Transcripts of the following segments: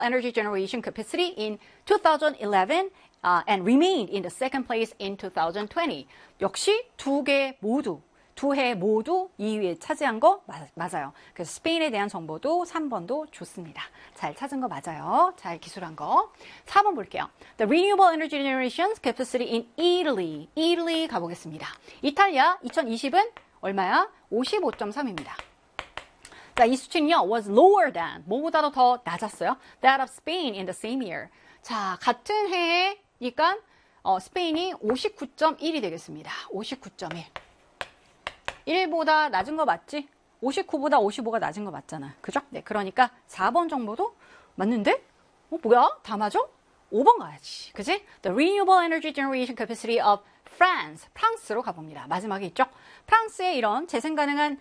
energy generation capacity in 2011 and remained in the second place in 2020. 역시 두 해 모두 2위에 차지한 거 맞아요. 그래서 스페인에 대한 정보도 3번도 좋습니다. 잘 찾은 거 맞아요. 잘 기술한 거. 4번 볼게요. The renewable energy generation capacity in Italy. Italy 가보겠습니다. 이탈리아 2020은 얼마야? 55.3입니다. 자, 이 수치는요, was lower than, 뭐보다도 더 낮았어요. That of Spain in the same year. 자, 같은 해에니까 스페인이 59.1이 되겠습니다. 59.1. 1보다 낮은 거 맞지? 59보다 55가 낮은 거 맞잖아. 그죠? 네, 그러니까 4번 정보도 맞는데? 뭐야? 다 맞아? 5번 가야지. 그지? The renewable energy generation capacity of France. 프랑스로 가봅니다. 마지막에 있죠? 프랑스의 이런 재생 가능한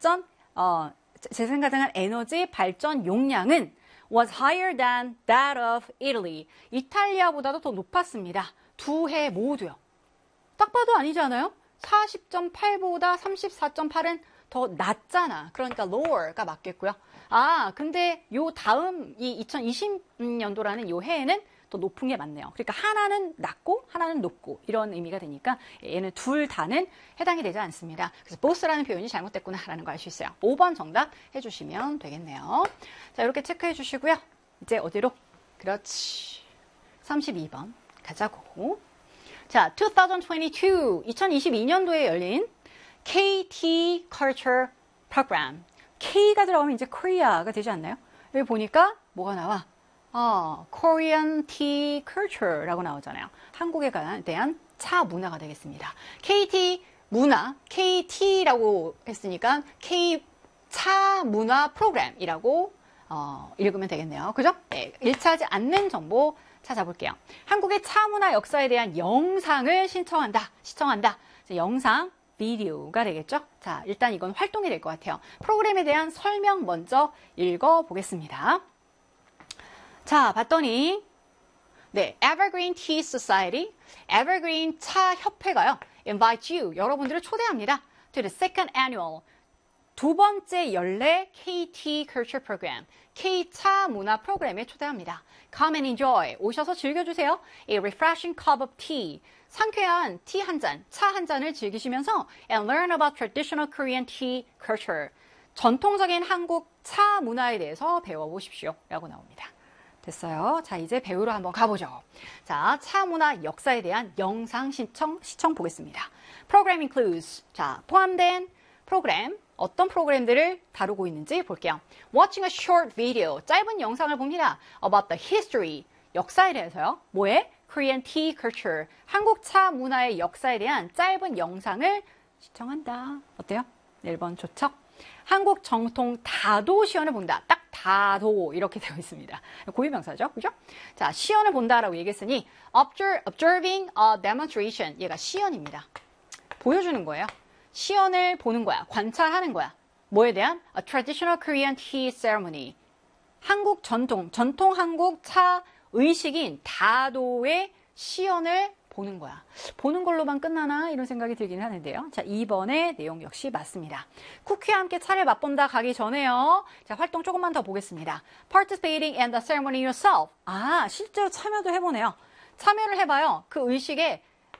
에너지 발전 용량은 was higher than that of Italy. 이탈리아보다도 더 높았습니다. 두 해 모두요. 딱 봐도 아니지 않아요? 40.8보다 34.8은 더 낮잖아. 그러니까 lower가 맞겠고요. 아, 근데 요 다음 이 2020년도라는 요 해에는 더 높은 게 맞네요. 그러니까 하나는 낮고 하나는 높고 이런 의미가 되니까 얘는 둘 다는 해당이 되지 않습니다. 그래서 both라는 표현이 잘못됐구나라는 걸 알 수 있어요. 5번 정답 해주시면 되겠네요. 자, 이렇게 체크해 주시고요. 이제 어디로? 그렇지. 32번 가자고. 자, 2022년도에 열린 KT Culture Program. K가 들어가면 이제 Korea가 되지 않나요? 여기 보니까 뭐가 나와? Korean Tea Culture라고 나오잖아요. 한국에 대한 차 문화가 되겠습니다. KT 문화, KT라고 했으니까 K 차 문화 프로그램이라고 읽으면 되겠네요. 그죠? 네, 일치하지 않는 정보 찾아볼게요. 한국의 차 문화 역사에 대한 영상을 시청한다. 영상, 비디오가 되겠죠? 자, 일단 이건 활동이 될 것 같아요. 프로그램에 대한 설명 먼저 읽어보겠습니다. 자, 봤더니 네, Evergreen Tea Society, Evergreen 차 협회가요. invite you, 여러분들을 초대합니다. to the second annual, 두 번째 연례 KT Culture Program, K-차 문화 프로그램에 초대합니다. Come and enjoy, 오셔서 즐겨주세요. A refreshing cup of tea, 상쾌한 티 한 잔, 차 한 잔을 즐기시면서 and learn about traditional Korean tea culture, 전통적인 한국 차 문화에 대해서 배워보십시오. 라고 나옵니다. 됐어요. 자, 이제 배우러 한번 가보죠. 자, 차 문화 역사에 대한 영상 시청 보겠습니다. Program includes, 자, 포함된 프로그램, 어떤 프로그램들을 다루고 있는지 볼게요. Watching a short video, 짧은 영상을 봅니다. About the history, 역사에 대해서요. 뭐에? Korean tea culture, 한국 차 문화의 역사에 대한 짧은 영상을 시청한다. 어때요? 1번 좋죠? 한국 정통 다도 시연을 본다. 딱 다도 이렇게 되어 있습니다. 고유명사죠. 그죠? 자, 시연을 본다라고 얘기했으니 observing a demonstration, 얘가 시연입니다. 보여주는 거예요. 시연을 보는 거야. 관찰하는 거야. 뭐에 대한? A traditional Korean tea ceremony. 한국 전통 한국 차 의식인 다도의 시연을 보는 거야. 보는 걸로만 끝나나? 이런 생각이 들긴 하는데요. 자, 2번의 내용 역시 맞습니다. 쿠키와 함께 차를 맛본다 가기 전에요. 자, 활동 조금만 더 보겠습니다. Participating in the ceremony yourself. 아, 실제로 참여도 해보네요. 참여를 해봐요. 그 의식에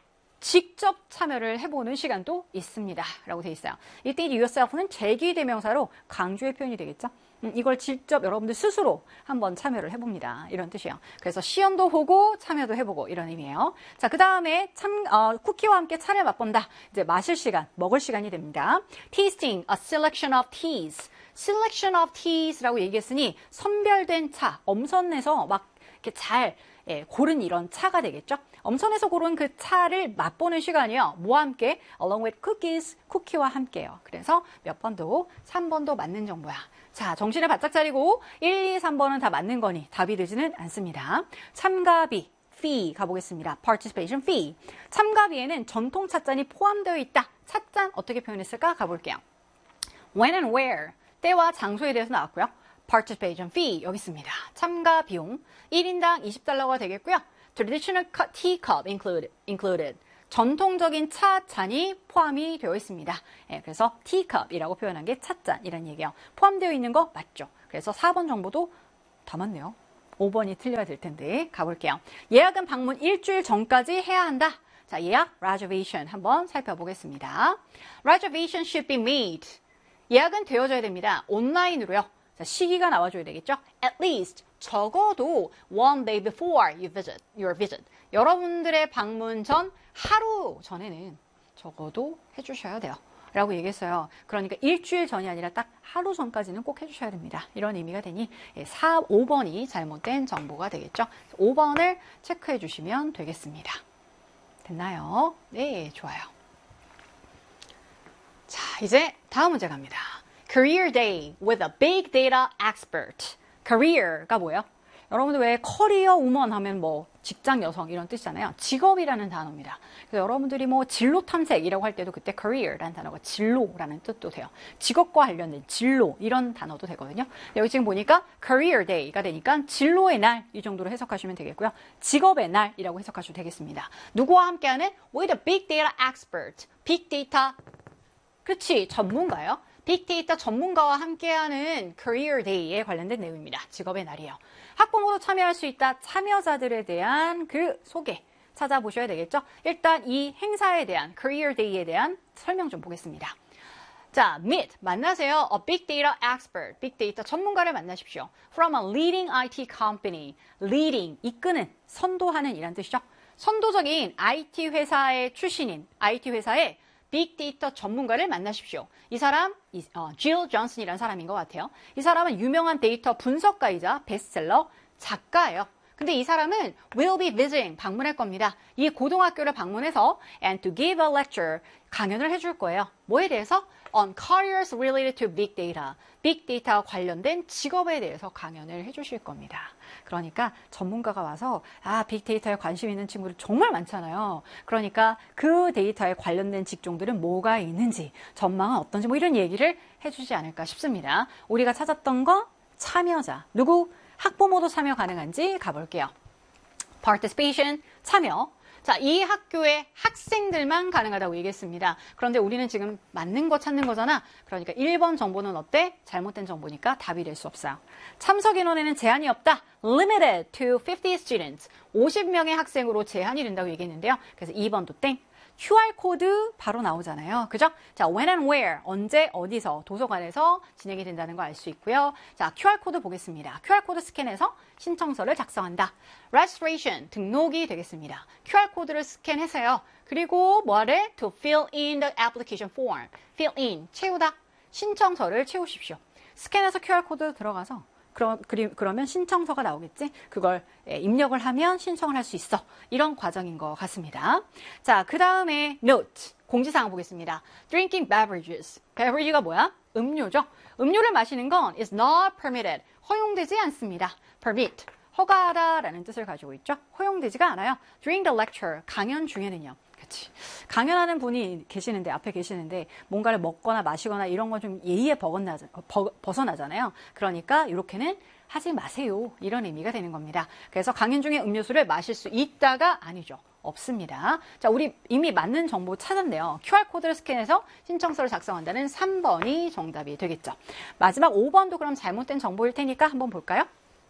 직접 참여를 해보는 시간도 있습니다. 라고 되어 있어요. 이때 yourself는 제기대명사로 강조의 표현이 되겠죠. 이걸 직접 여러분들 스스로 한번 참여를 해봅니다. 이런 뜻이에요. 그래서 시연도 보고 참여도 해보고 이런 의미예요. 자, 그 다음에 쿠키와 함께 차를 맛본다. 이제 마실 시간, 먹을 시간이 됩니다. Tasting a selection of teas. Selection of teas라고 얘기했으니 선별된 차, 엄선해서 막 이렇게 잘 고른 이런 차가 되겠죠. 엄선해서 고른 그 차를 맛보는 시간이요. 뭐와 함께? Along with cookies, 쿠키와 함께요. 그래서 몇 번도 3번도 맞는 정보야. 자, 정신을 바짝 차리고 1, 2, 3번은 다 맞는 거니 답이 되지는 않습니다. 참가비, fee 가보겠습니다. Participation fee. 참가비에는 전통 찻잔이 포함되어 있다. 찻잔 어떻게 표현했을까? 가볼게요. When and where, 때와 장소에 대해서 나왔고요. Participation fee 여기 있습니다. 참가 비용 1인당 20달러가 되겠고요. Traditional tea cup included. 전통적인 차잔이 포함이 되어 있습니다. 그래서 teacup이라고 표현한 게 찻잔이라는 얘기예요. 포함되어 있는 거 맞죠? 그래서 4번 정보도 다 맞네요. 5번이 틀려야 될 텐데 가볼게요. 예약은 방문 일주일 전까지 해야 한다. 자, 예약 reservation 한번 살펴보겠습니다. Reservation should be made. 예약은 되어져야 됩니다. 온라인으로요. 자, 시기가 나와줘야 되겠죠? At least 적어도 one day before your visit. 여러분들의 방문 전 하루 전에는 적어도 해주셔야 돼요. 라고 얘기했어요. 그러니까 일주일 전이 아니라 딱 하루 전까지는 꼭 해주셔야 됩니다. 이런 의미가 되니 5번이 잘못된 정보가 되겠죠. 5번을 체크해 주시면 되겠습니다. 됐나요? 네, 좋아요. 자, 이제 다음 문제 갑니다. Career Day with a Big Data Expert. Career가 뭐예요? 여러분들 왜 커리어 우먼 하면 뭐 직장 여성 이런 뜻이잖아요. 직업이라는 단어입니다. 그래서 여러분들이 뭐 진로 탐색이라고 할 때도 그때 career라는 단어가 진로라는 뜻도 돼요. 직업과 관련된 진로 이런 단어도 되거든요. 여기 지금 보니까 career day가 되니까 진로의 날 이 정도로 해석하시면 되겠고요. 직업의 날이라고 해석하셔도 되겠습니다. 누구와 함께하는 with a big data expert. 빅데이터 그렇지 전문가요. 빅데이터 전문가와 함께하는 Career Day에 관련된 내용입니다. 직업의 날이에요. 학부모도 참여할 수 있다. 참여자들에 대한 그 소개 찾아보셔야 되겠죠. 일단 이 행사에 대한 Career Day에 대한 설명 좀 보겠습니다. 자, meet 만나세요. A big data expert, 빅데이터 전문가를 만나십시오. From a leading IT company, leading 이끄는, 선도하는 이란 뜻이죠. 선도적인 IT 회사의 출신인 IT 회사의 빅데이터 전문가를 만나십시오. 이 사람, Jill Johnson이라는 사람인 것 같아요. 이 사람은 유명한 데이터 분석가이자 베스트셀러 작가예요. 근데 이 사람은 will be visiting, 방문할 겁니다. 이 고등학교를 방문해서 and to give a lecture, 강연을 해줄 거예요. 뭐에 대해서? On careers related to big data, 빅데이터와 관련된 직업에 대해서 강연을 해주실 겁니다. 그러니까 전문가가 와서 빅데이터에 관심 있는 친구들 정말 많잖아요. 그러니까 그 데이터에 관련된 직종들은 뭐가 있는지, 전망은 어떤지 뭐 이런 얘기를 해주지 않을까 싶습니다. 우리가 찾았던 거 참여자, 누구? 학부모도 참여 가능한지 가볼게요. Participation, 참여. 자, 이 학교의 학생들만 가능하다고 얘기했습니다. 그런데 우리는 지금 맞는 거 찾는 거잖아. 그러니까 1번 정보는 어때? 잘못된 정보니까 답이 될 수 없어요. 참석 인원에는 제한이 없다. Limited to 50 students. 50명의 학생으로 제한이 된다고 얘기했는데요. 그래서 2번도 땡. QR코드 바로 나오잖아요. 그죠? 자, when and where, 언제, 어디서, 도서관에서 진행이 된다는 거 알 수 있고요. 자, QR코드 보겠습니다. QR코드 스캔해서 신청서를 작성한다. Registration, 등록이 되겠습니다. QR코드를 스캔해서요. 그리고 뭐하래? To fill in the application form. fill in, 채우다. 신청서를 채우십시오. 스캔해서 QR코드 들어가서 그러면 신청서가 나오겠지? 그걸 입력을 하면 신청을 할 수 있어. 이런 과정인 것 같습니다. 자, 그 다음에 note, 공지사항 보겠습니다. Drinking beverages. beverage가 뭐야? 음료죠. 음료를 마시는 건 is not permitted. 허용되지 않습니다. permit, 허가하다라는 뜻을 가지고 있죠. 허용되지가 않아요. During the lecture, 강연 중에는요. 그치. 강연하는 분이 계시는데, 앞에 계시는데, 뭔가를 먹거나 마시거나 이런 건 좀 예의에 벗어나잖아요. 그러니까, 이렇게는 하지 마세요. 이런 의미가 되는 겁니다. 그래서 강연 중에 음료수를 마실 수 있다가 아니죠. 없습니다. 자, 우리 이미 맞는 정보 찾았네요. QR코드를 스캔해서 신청서를 작성한다는 3번이 정답이 되겠죠. 마지막 5번도 그럼 잘못된 정보일 테니까 한번 볼까요?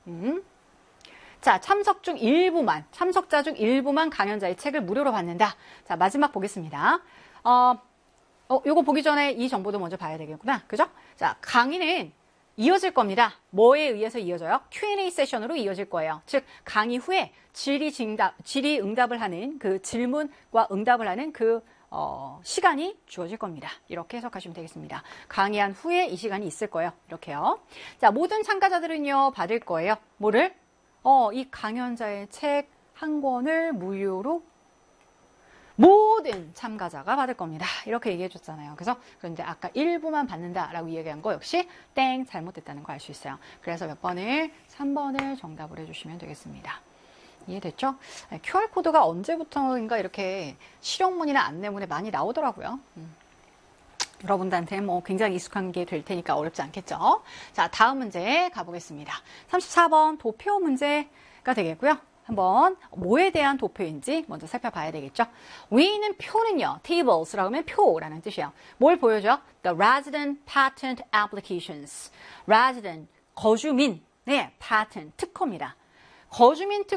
자, 참석자 중 일부만 강연자의 책을 무료로 받는다. 자, 마지막 보겠습니다. 요거 보기 전에 이 정보도 먼저 봐야 되겠구나. 그죠? 자, 강의는 이어질 겁니다. 뭐에 의해서 이어져요? Q&A 세션으로 이어질 거예요. 즉, 강의 후에 질의응답을 하는 그 질문과 응답을 하는 그 시간이 주어질 겁니다. 이렇게 해석하시면 되겠습니다. 강의한 후에 이 시간이 있을 거예요. 이렇게요. 자, 모든 참가자들은요, 받을 거예요. 뭐를? 이 강연자의 책 한 권을 무료로 모든 참가자가 받을 겁니다. 이렇게 얘기해 줬잖아요. 그런데 아까 일부만 받는다라고 얘기한 거 역시 땡, 잘못됐다는 거 알 수 있어요. 그래서 몇 번을? 3번을 정답을 해주시면 되겠습니다. 이해됐죠? QR코드가 언제부터인가 이렇게 실용문이나 안내문에 많이 나오더라고요. 여러분들한테 뭐 굉장히 익숙한 게 될 테니까 어렵지 않겠죠? 자, 다음 문제 가보겠습니다. 34번 도표 문제가 되겠고요. 한번 뭐에 대한 도표인지 먼저 살펴봐야 되겠죠? 위에 있는 표는요, tables라고 하면 표라는 뜻이에요. 뭘 보여줘? The resident patent applications. resident, 거주민, 네, patent, 특허입니다. 거주민